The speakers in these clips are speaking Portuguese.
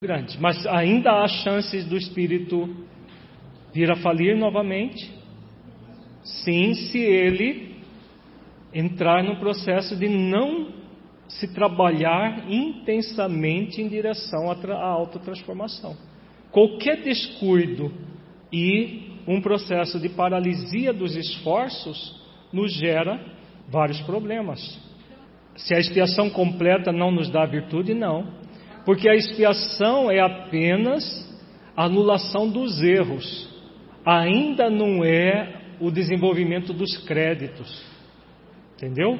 grande, mas ainda há chances do espírito vir a falir novamente, sim, se ele entrar no processo de não se trabalhar intensamente em direção à autotransformação. Qualquer descuido e um processo de paralisia dos esforços nos gera vários problemas. Se a expiação completa não nos dá virtude, não. Porque a expiação é apenas a anulação dos erros. Ainda não é o desenvolvimento dos créditos. Entendeu?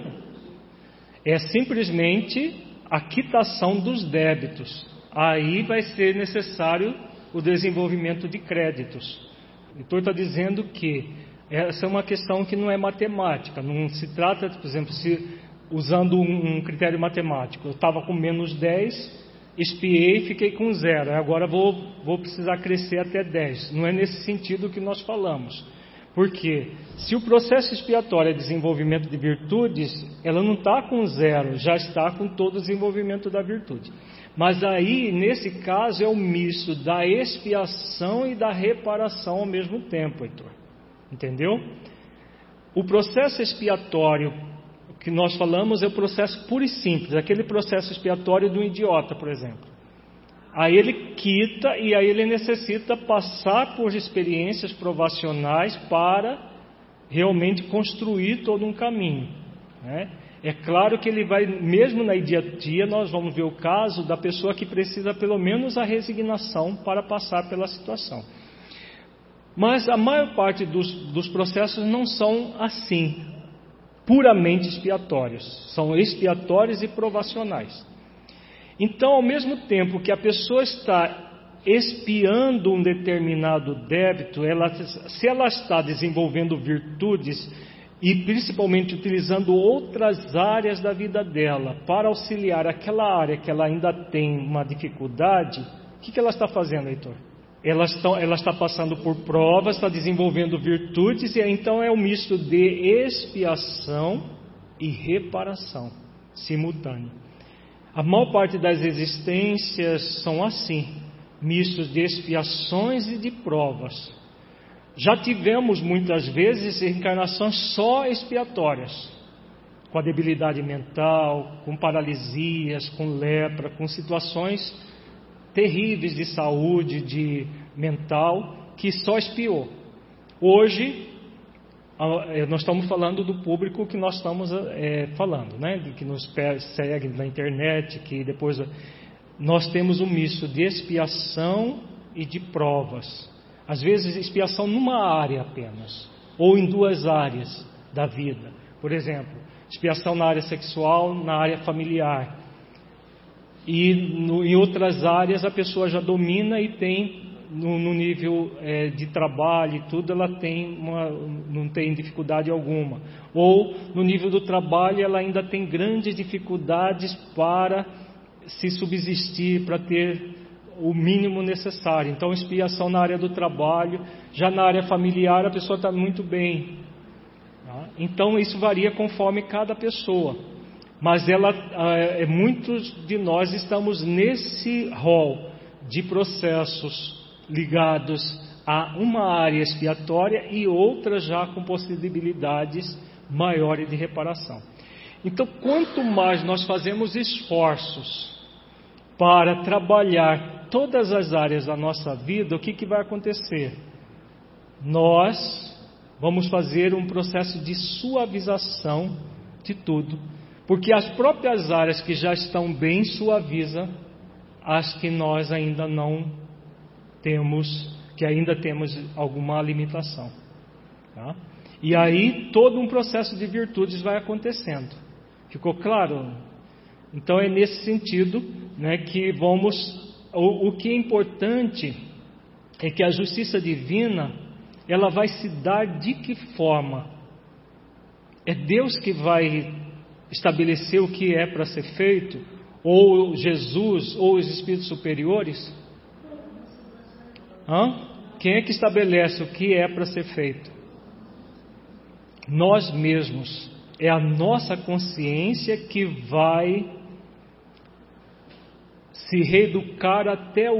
É simplesmente a quitação dos débitos. Aí vai ser necessário o desenvolvimento de créditos. O Heitor está dizendo que essa é uma questão que não é matemática. Não se trata, por exemplo, usando um critério matemático. Eu estava com menos 10... expiei e fiquei com 0, agora vou precisar crescer até 10. Não é nesse sentido que nós falamos. Porque se o processo expiatório é desenvolvimento de virtudes, ela não está com 0, já está com todo o desenvolvimento da virtude. Mas aí, nesse caso, é o misto da expiação e da reparação ao mesmo tempo, Heitor. Entendeu? O processo expiatório que nós falamos é o processo puro e simples, aquele processo expiatório do idiota, por exemplo. Aí ele quita e aí ele necessita passar por experiências provacionais para realmente construir todo um caminho, né? É claro que ele vai, mesmo na idiotia, nós vamos ver o caso da pessoa que precisa pelo menos a resignação para passar pela situação. Mas a maior parte dos processos não são assim, puramente expiatórios, são expiatórios e provacionais. Então, ao mesmo tempo que a pessoa está expiando um determinado débito, se ela está desenvolvendo virtudes e principalmente utilizando outras áreas da vida dela para auxiliar aquela área que ela ainda tem uma dificuldade, o que ela está fazendo, Heitor? Ela está passando por provas, está desenvolvendo virtudes, e então é um misto de expiação e reparação simultâneo. A maior parte das existências são assim, mistos de expiações e de provas. Já tivemos muitas vezes encarnações só expiatórias, com a debilidade mental, com paralisias, com lepra, com situações terríveis de saúde, de mental, que só expiou. Hoje, nós estamos falando do público que nós estamos falando, né? Que nos segue na internet, que depois nós temos um misto de expiação e de provas. Às vezes expiação numa área apenas, ou em duas áreas da vida. Por exemplo, expiação na área sexual, na área familiar. E em outras áreas a pessoa já domina e tem, no nível de trabalho e tudo, ela não tem dificuldade alguma. Ou no nível do trabalho ela ainda tem grandes dificuldades para se subsistir, para ter o mínimo necessário. Então, expiação na área do trabalho. Já na área familiar a pessoa está muito bem, tá? Então isso varia conforme cada pessoa. Mas muitos de nós estamos nesse rol de processos ligados a uma área expiatória e outras já com possibilidades maiores de reparação. Então, quanto mais nós fazemos esforços para trabalhar todas as áreas da nossa vida, o que vai acontecer? Nós vamos fazer um processo de suavização de tudo. Porque as próprias áreas que já estão bem suavizam as que nós ainda não temos, que ainda temos alguma limitação, tá? E aí todo um processo de virtudes vai acontecendo. Ficou claro? Então é nesse sentido, né, que vamos... O que é importante é que a justiça divina, ela vai se dar de que forma? É Deus que vai estabelecer o que é para ser feito, ou Jesus, ou os espíritos superiores? Quem é que estabelece o que é para ser feito? Nós mesmos. É a nossa consciência que vai se reeducar até o